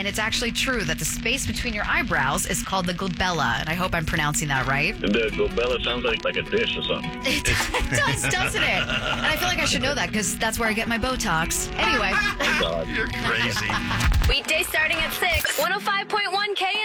and it's actually true that the space between your eyebrows is called the glabella, and I hope I'm pronouncing that right. The glabella sounds like a dish or something. It does, doesn't it? And I feel like I should know that because that's where I get my Botox. Anyway. Oh, God. You're crazy. Weekdays starting at 6, 105.1 K.